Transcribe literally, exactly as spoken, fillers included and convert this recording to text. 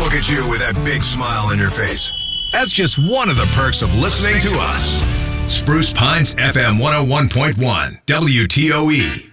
look at you with that big smile on your face. That's just one of the perks of listening to us. Spruce Pines F M one oh one point one, W T O E.